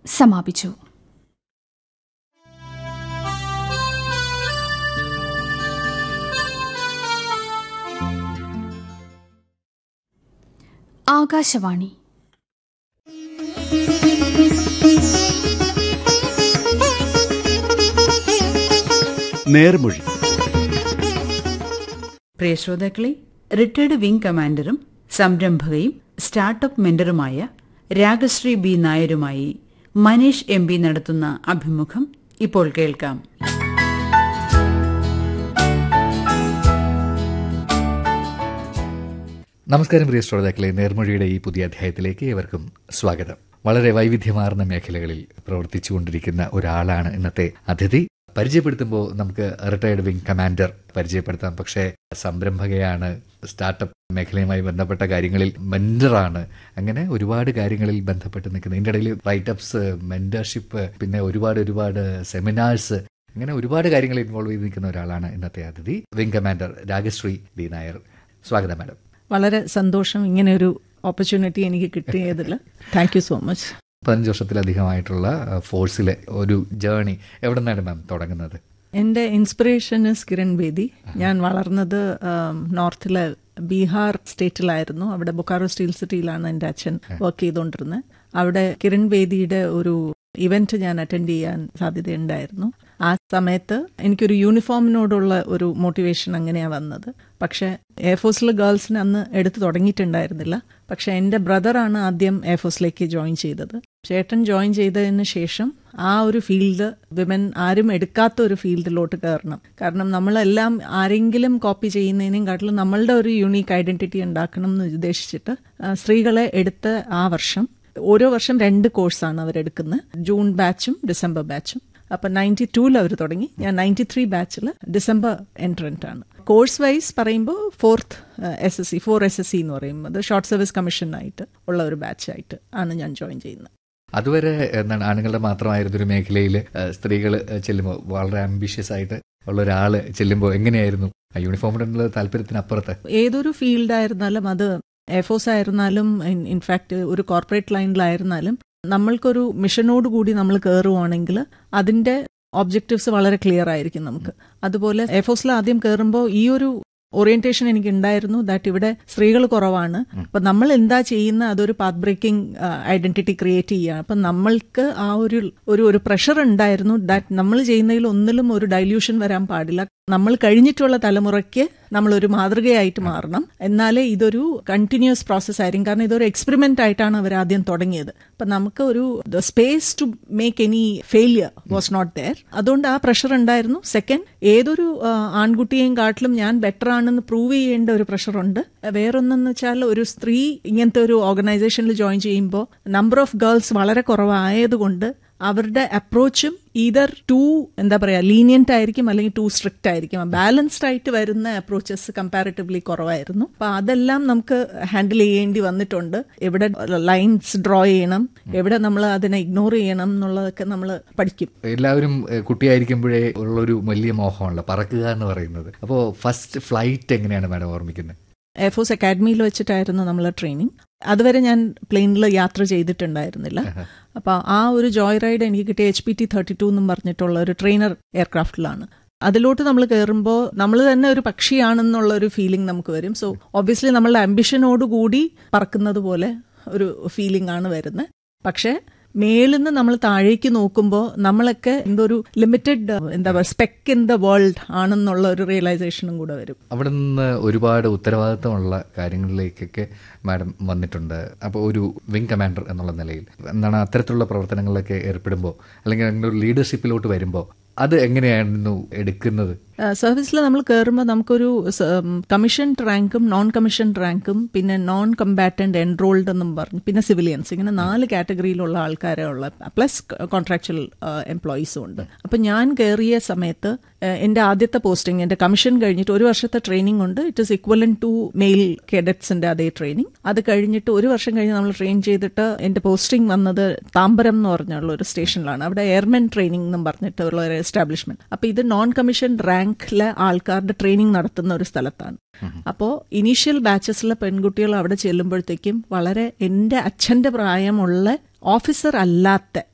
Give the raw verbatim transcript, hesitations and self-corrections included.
സമാപിച്ചു. ആകാശവാണി നേർമൊഴി. പ്രിയ ശ്രോതാക്കളെ, retired wing കമാൻഡറും സംരംഭകയും startup മെന്ററുമായ Ragasree B നായരുമായി Manish M P നടത്തുന്ന അഭിമുഖം ഇപ്പോൾ കേൾക്കാം. നമസ്കാരം പ്രിയ ശ്രോതാക്കളെ, നേർമൊഴിയുടെ ഈ പുതിയ അധ്യായത്തിലേക്ക് ഏവർക്കും സ്വാഗതം. വളരെ വൈവിധ്യമാർന്ന മേഖലകളിൽ പ്രവർത്തിച്ചുകൊണ്ടിരിക്കുന്ന ഒരാളാണ് ഇന്നത്തെ അതിഥി. പരിചയപ്പെടുത്തുമ്പോൾ നമുക്ക് റിട്ടയർഡ് വിംഗ് കമാൻഡർ പരിചയപ്പെടുത്താം. പക്ഷേ സംരംഭകയാണ്, സ്റ്റാർട്ടപ്പ് മേഖലയുമായി ബന്ധപ്പെട്ട കാര്യങ്ങളിൽ മെന്ററാണ്, അങ്ങനെ ഒരുപാട് കാര്യങ്ങളിൽ ബന്ധപ്പെട്ട് നിൽക്കുന്നത്. ഇതിൻ്റെ ഇടയിൽ റൈറ്റപ്സ്, മെന്റർഷിപ്പ്, പിന്നെ ഒരുപാട് ഒരുപാട് സെമിനാർസ്, അങ്ങനെ ഒരുപാട് കാര്യങ്ങൾ ഇൻവോൾവ് ചെയ്ത് നിൽക്കുന്ന ഒരാളാണ് ഇന്നത്തെ അതിഥി, wing commander Ragasree B Nair. സ്വാഗതം മാഡം. വളരെ സന്തോഷം ഇങ്ങനെ ഒരു ഓപ്പർച്യൂണിറ്റി എനിക്ക് കിട്ടിയതിൽ. Thank you so much. പതിനഞ്ച് വർഷത്തിലധികമായിട്ടുള്ള ഫോഴ്സിലെ ഒരു ജേർണി എവിടെ നിന്നാണ് മാം തുടങ്ങുന്നത്? എൻ്റെ ഇൻസ്പിറേഷൻ ഇസ് കിരൺ ബേദി. ഞാൻ വളർന്നത് നോർത്തിലെ ബീഹാർ സ്റ്റേറ്റിലായിരുന്നു. അവിടെ ബൊക്കാറോ സ്റ്റീൽ സിറ്റിയിലാണ് എൻ്റെ അച്ഛൻ വർക്ക് ചെയ്തുകൊണ്ടിരുന്നത്. അവിടെ കിരൺ ബേദിയുടെ ഒരു ഇവന്റ് ഞാൻ അറ്റൻഡ് ചെയ്യാൻ സാധ്യതയുണ്ടായിരുന്നു. ആ സമയത്ത് എനിക്കൊരു യൂണിഫോമിനോടുള്ള ഒരു മോട്ടിവേഷൻ അങ്ങനെയാണ് വന്നത്. പക്ഷേ എയർഫോഴ്സിലെ ഗേൾസിന് അന്ന് എടുത്തു തുടങ്ങിയിട്ടുണ്ടായിരുന്നില്ല. പക്ഷെ എൻ്റെ ബ്രദറാണ് ആദ്യം എയർഫോഴ്സിലേക്ക് ജോയിൻ ചെയ്തത്. ചേട്ടൻ ജോയിൻ ചെയ്തതിന് ശേഷം ആ ഒരു ഫീൽഡ്, വിമൻ ആരും എടുക്കാത്ത ഒരു ഫീൽഡിലോട്ട് കയറണം. കാരണം നമ്മളെല്ലാം ആരെങ്കിലും കോപ്പി ചെയ്യുന്നതിനും കാട്ടിലും നമ്മളുടെ ഒരു യൂണീക്ക് ഐഡന്റിറ്റി ഉണ്ടാക്കണം എന്ന് ഉദ്ദേശിച്ചിട്ട് സ്ത്രീകളെ എടുത്ത ആ വർഷം, ഓരോ വർഷം രണ്ട് കോഴ്സാണ് അവരെടുക്കുന്നത്, ജൂൺ ബാച്ചും ഡിസംബർ ബാച്ചും. അപ്പം നയൻറ്റി ടൂവിൽ അവർ തുടങ്ങി. ഞാൻ നയൻറ്റി ത്രീ ബാച്ചിൽ ഡിസംബർ എൻട്രൻ്റ് ആണ്. കോഴ്സ് വൈസ് പറയുമ്പോൾ fourth S S C four S S C എന്ന് പറയുന്നത് ഷോർട്ട് സർവീസ് കമ്മീഷനായിട്ട് ഉള്ള ഒരു ബാച്ചായിട്ട് ആണ് ഞാൻ ജോയിൻ ചെയ്യുന്നത്. അതുവരെ എന്താണ് ആണുങ്ങളുടെ മാത്രമായിരുന്ന ഒരു മേഖലയിൽ സ്ത്രീകൾ ചെല്ലുമ്പോൾ, വളരെ ആംബിഷ്യസ് ആയിട്ട് ഉള്ള ഒരാൾ ചെല്ലുമ്പോൾ എങ്ങനെയായിരുന്നു യൂണിഫോമിനുള്ള താല്പര്യത്തിനപ്പുറത്ത്? ഏതൊരു ഫീൽഡായിരുന്നാലും, അത് എയർഫോഴ്സ് ആയിരുന്നാലും ഇൻഫാക്ട് ഒരു കോർപ്പറേറ്റ് ലൈനിലായിരുന്നാലും, നമ്മൾക്കൊരു മിഷനോട് കൂടി നമ്മൾ കയറുവാണെങ്കിൽ അതിന്റെ ഒബ്ജക്റ്റീവ്സ് വളരെ ക്ലിയർ ആയിരിക്കും നമുക്ക്. അതുപോലെ എയർഫോഴ്സിൽ ആദ്യം കയറുമ്പോൾ ഈ ഒരു ഓറിയന്റേഷൻ എനിക്ക് ഉണ്ടായിരുന്നു, ദാറ്റ് ഇവിടെ സ്ത്രീകൾ കുറവാണ്. അപ്പൊ നമ്മൾ എന്താ ചെയ്യുന്ന അതൊരു പാത്ത് ബ്രേക്കിംഗ് ഐഡന്റിറ്റി ക്രിയേറ്റ് ചെയ്യുക. അപ്പൊ നമ്മൾക്ക് ആ ഒരു ഒരു ഒരു പ്രഷർ ഉണ്ടായിരുന്നു, ദാറ്റ് നമ്മൾ ചെയ്യുന്നതിൽ ഒന്നിലും ഒരു ഡൈല്യൂഷൻ വരാൻ പാടില്ല. നമ്മൾ കഴിഞ്ഞിട്ടുള്ള തലമുറയ്ക്ക് നമ്മളൊരു മാതൃകയായിട്ട് മാറണം. എന്നാലേ ഇതൊരു കണ്ടിന്യൂസ് പ്രോസസ് ആയിരിക്കും. കാരണം ഇതൊരു എക്സ്പെരിമെന്റ് ആയിട്ടാണ് അവർ ആദ്യം തുടങ്ങിയത്. അപ്പൊ നമുക്ക് ഒരു space to make any failure was not there. അതുകൊണ്ട് ആ പ്രഷർ ഉണ്ടായിരുന്നു. സെക്കൻഡ്, ഏതൊരു ആൺകുട്ടിയെയും കാട്ടിലും ഞാൻ ബെറ്റർ ആണെന്ന് പ്രൂവ് ചെയ്യേണ്ട ഒരു പ്രഷറുണ്ട്. വേറൊന്നെന്ന് വെച്ചാൽ, ഒരു സ്ത്രീ ഇങ്ങനത്തെ ഒരു ഓർഗനൈസേഷനിൽ ജോയിൻ ചെയ്യുമ്പോൾ നമ്പർ ഓഫ് ഗേൾസ് വളരെ കുറവായതുകൊണ്ട് അവരുടെ അപ്രോച്ചും ഈതർ ടു എന്താ പറയാ ലീനിയന്റ് ആയിരിക്കും, അല്ലെങ്കിൽ ടു സ്ട്രിക്റ്റ് ആയിരിക്കും. ബാലൻസ്ഡ് ആയിട്ട് വരുന്ന അപ്രോച്ചസ് കമ്പാരിറ്റീവ്ലി കുറവായിരുന്നു. അപ്പൊ അതെല്ലാം നമുക്ക് ഹാൻഡിൽ ചെയ്യേണ്ടി വന്നിട്ടുണ്ട്. എവിടെ ലൈൻസ് ഡ്രോ ചെയ്യണം, എവിടെ നമ്മൾ അതിനെ ഇഗ്നോർ ചെയ്യണം എന്നുള്ളതൊക്കെ നമ്മൾ പഠിക്കും. എല്ലാവരും കുട്ടിയായിരിക്കുമ്പോഴേ ഉള്ളൊരു വലിയ മോഹമാണല്ലോ പറക്കുക എന്ന് പറയുന്നത്. അപ്പോൾ ഫസ്റ്റ് ഫ്ലൈറ്റ് എങ്ങനെയാണ് മാഡം ഓർമ്മിക്കുന്നത്? എയർഫോഴ്സ് അക്കാഡമിയിൽ വെച്ചിട്ടായിരുന്നു നമ്മളെ ട്രെയിനിങ്. അതുവരെ ഞാൻ പ്ലെയിനിൽ യാത്ര ചെയ്തിട്ടുണ്ടായിരുന്നില്ല. അപ്പൊ ആ ഒരു ജോയ് റൈഡ് എനിക്ക് കിട്ടിയ H P T thirty two എന്നും പറഞ്ഞിട്ടുള്ള ഒരു ട്രെയിനർ എയർക്രാഫ്റ്റിലാണ്. അതിലോട്ട് നമ്മൾ കയറുമ്പോൾ നമ്മൾ തന്നെ ഒരു പക്ഷിയാണെന്നുള്ള ഒരു ഫീലിംഗ് നമുക്ക് വരും. സോ ഒബ്വിയസ്ലി നമ്മളുടെ അംബിഷനോടുകൂടി പറക്കുന്നത് പോലെ ഒരു ഫീലിംഗ് ആണ് വരുന്നത്. പക്ഷേ മേലിന്ന് നമ്മൾ താഴേക്ക് നോക്കുമ്പോൾ നമ്മളൊക്കെ എന്തോ ഒരു ലിമിറ്റഡ് എന്താ പറയുക സ്പെക്ക് ഇൻ ദ വേൾഡ് ആണെന്നുള്ള ഒരു റിയലൈസേഷനും കൂടെ വരും. അവിടെ നിന്ന് ഒരുപാട് ഉത്തരവാദിത്തമുള്ള കാര്യങ്ങളിലേക്കൊക്കെ മാഡം വന്നിട്ടുണ്ട്. അപ്പോൾ ഒരു വിംഗ് കമാൻഡർ എന്നുള്ള നിലയിൽ എന്താണ് അത്തരത്തിലുള്ള പ്രവർത്തനങ്ങളിലൊക്കെ ഏർപ്പെടുമ്പോൾ, അല്ലെങ്കിൽ അങ്ങനെ ഒരു ലീഡർഷിപ്പിലോട്ട് വരുമ്പോൾ അത് എങ്ങനെയായിരുന്നു എടുക്കുന്നത്? സർവീസിൽ നമ്മൾ കയറുമ്പോൾ നമുക്കൊരു കമ്മീഷൻഡ് റാങ്കും നോൺ കമ്മീഷൻഡ് റാങ്കും പിന്നെ നോൺ കമ്പാറ്റന്റ് എൻറോൾഡ് എന്നും പറഞ്ഞു, പിന്നെ സിവിലിയൻസ്, ഇങ്ങനെ നാല് കാറ്റഗറിയിലുള്ള ആൾക്കാരെ ഉള്ള, പ്ലസ് കോൺട്രാക്ച്വൽ എംപ്ലോയീസും ഉണ്ട്. അപ്പം ഞാൻ കയറിയ സമയത്ത് എൻ്റെ ആദ്യത്തെ പോസ്റ്റിംഗ്, എൻ്റെ കമ്മീഷൻ കഴിഞ്ഞിട്ട് ഒരു വർഷത്തെ ട്രെയിനിങ് ഉണ്ട്. ഇറ്റ് ഇസ് ഇക്വലൻ ടു മെയിൽ കേഡറ്റ്സിന്റെ അതേ ട്രെയിനിങ്. അത് കഴിഞ്ഞിട്ട് ഒരു വർഷം കഴിഞ്ഞ് നമ്മൾ ട്രെയിൻ ചെയ്തിട്ട് എൻ്റെ പോസ്റ്റിംഗ് വന്നത് താമ്പരം എന്ന് പറഞ്ഞുള്ള ഒരു സ്റ്റേഷനിലാണ്. അവിടെ എയർമെൻ ട്രെയിനിങ് എന്നും പറഞ്ഞിട്ടുള്ള ഒരു എസ്റ്റാബ്ലിഷ്മെന്റ്. അപ്പൊ ഇത് നോൺ കമ്മീഷൻ റാങ്കിലെ ആൾക്കാരുടെ ട്രെയിനിങ് നടത്തുന്ന ഒരു സ്ഥലത്താണ്. അപ്പോൾ ഇനീഷ്യൽ ബാച്ചസിലെ പെൺകുട്ടികൾ അവിടെ ചെല്ലുമ്പോഴത്തേക്കും വളരെ എൻ്റെ അച്ഛന്റെ പ്രായമുള്ള ഓഫീസർ അല്ലാത്ത